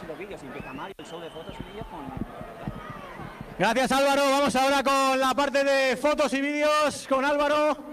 los vídeos, empieza Mario, el show de fotos y vídeos con... Gracias, Álvaro. Vamos ahora con la parte de fotos y vídeos con Álvaro.